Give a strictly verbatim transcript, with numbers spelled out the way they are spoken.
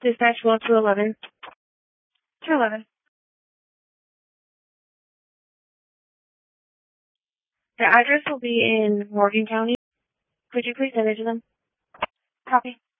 Dispatch one two eleven. two eleven. The address will be in Morgan County. Could you please send it to them? Copy.